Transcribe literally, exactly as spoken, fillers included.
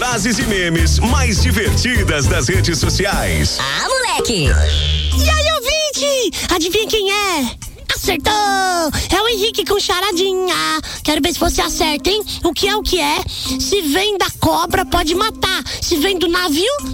frases e memes mais divertidas das redes sociais. Ah, moleque! E aí, ouvinte? Adivinha quem é? Acertou! É o Henrique com charadinha. Quero ver se você acerta, hein? O que é o que é? Se vem da cobra, pode matar. Se vem do navio,